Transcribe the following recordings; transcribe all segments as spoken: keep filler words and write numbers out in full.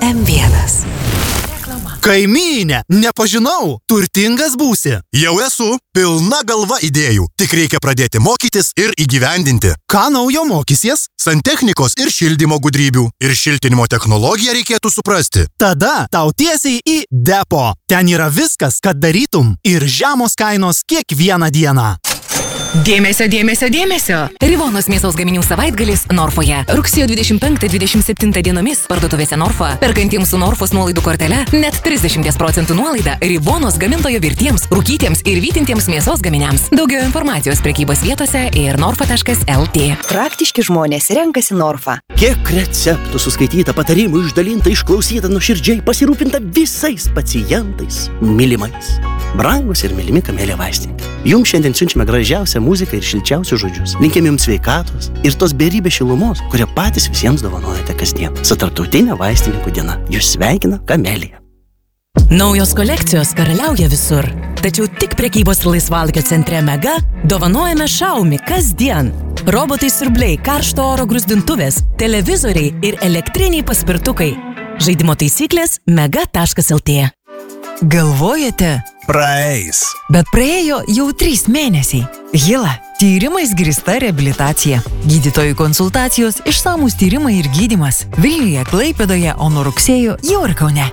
M vienas. Kaimynė, nepažinau, turtingas būsi. Jau esu, pilna galva idėjų, tik reikia pradėti mokytis ir įgyvendinti. Ką naujo mokysies? Santechnikos ir šildymo gudrybių. Ir šiltinimo technologiją reikėtų suprasti. Tada tau tiesiai į depo. Ten yra viskas, kad darytum ir žemos kainos kiekvieną dieną. Dėmesio, dėmesio, dėmesio! Rivonos mėsos gaminių savaitgalis Norfoje. Rugsėjo dvidešimt penktą dvidešimt septintą dienomis parduotuvėse Norfa, perkantiems su Norfos nuolaidų kortele, net trisdešimt procentų nuolaida Rivonos gamintojo virtiems, rūkytiems ir vytintiems mėsos gaminiams. Daugiau informacijos prekybos vietose ir norfa taškas el tė. Praktiški žmonės renkasi Norfa. Kiek receptų suskaityta, patarimų išdalinta, išklausyta, nuoširdžiai pasirūpinta visais pacientais, mylimais. Brangus ir mylimi Kamelė vaistininkai. Jums šiandien siunčiame gražiausią muziką ir šilčiausius žodžius. Linkim jums sveikatos ir tos beribės šilumos, kurią patys visiems dovanojate kasdien. Su Tarptautinė vaistininkų diena. Jūs sveikina Kamelė. Naujos kolekcijos karaliauja visur. Tačiau tik prekybos ir laisvalaikio centre Mega dovanojame Xiaomi kasdien. Robotai siurbliai, karšto oro grūzdintuvės, televizoriai ir elektriniai paspirtukai. Žaidimo taisyklės mega taškas el tė. Galvojate? Praeis. Bet praėjo jau trys mėnesiai. Hila, tyrimais grįsta reabilitacija. Gydytojų konsultacijos, išsamūs tyrimai ir gydymas. Vilniuje, Klaipėdoje, o nuo rugsėjo jau ir Kaune.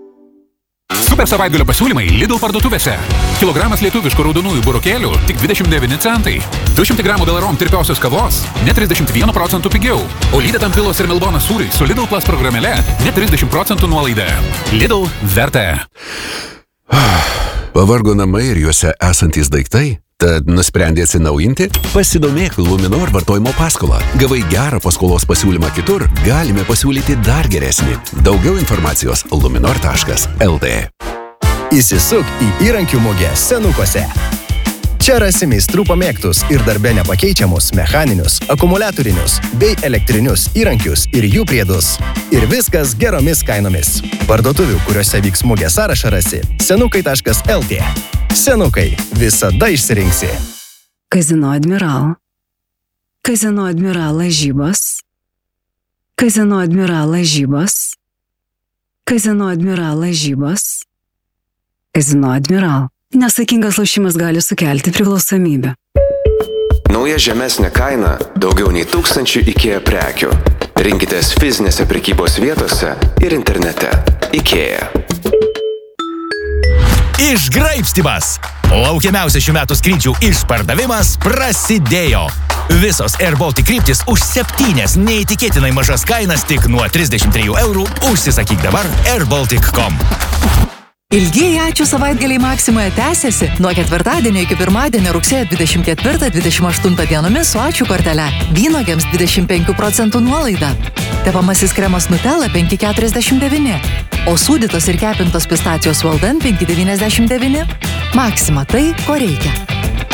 Super savaitgalio pasiūlymai Lidl parduotuvėse. Kilogramas lietuviškų raudonųjų burokėlių tik dvidešimt devyni centai. du šimtai gramų Delarom tirpiosios kavos net trisdešimt vienu procentu pigiau. O Lydetam pilos ir Melbonas sūriai su Lidl Plus programėle net trisdešimt procentų nuolaida. Lidl verta. Pavargo namai ir juose esantys daiktai? Tad nusprendė atsinaujinti? Pasidomėk Luminor vartojimo paskolą. Gavai gerą paskolos pasiūlymą kitur, galime pasiūlyti dar geresnį. Daugiau informacijos luminor taškas el tė. Įsisuk į įrankių mugę Senukose. Čia rasi meistrų pamėgtus ir darbe nepakeičiamus mechaninius, akumuliatorinius bei elektrinius įrankius ir jų priedus. Ir viskas geromis kainomis. Parduotuvių, kuriuose vyks mugė sąrašą rasi senukai taškas el tė. Senukai, visada išsirinksi. Kazino Admiral. Kazino Admiral lažybos. Kazino Admiral lažybos. Kazino Admiral lažybos. Kazino Admiral. Nesaikingas lošimas gali sukelti priklausomybę. Nauja žemesnė kaina daugiau nei tūkstančių IKEA prekių. Rinkitės fizinėse prekybos vietose ir internete. IKEA. Išgraibstymas. Laukiamiausias šių metų skrydžių išpardavimas prasidėjo. Visos Air Baltic kryptis už septynias neįtikėtinai mažas kainas tik nuo trisdešimt trijų eurų. Užsisakyk dabar air baltic taškas com. Ilgieji ačiū savaitgaliai Maksimoje tęsiasi nuo ketvirtadienio iki pirmadienio rugsėjo dvidešimt ketvirtą dvidešimt aštuntą dienomis su ačiū kortele. Vynuogėms dvidešimt penkių procentų nuolaida. Tepamasis kremas Nutella penki keturiasdešimt devyni. O sūdytos ir kepintos pistacijos Walden penki devyniasdešimt devyni. Maksima tai, ko reikia.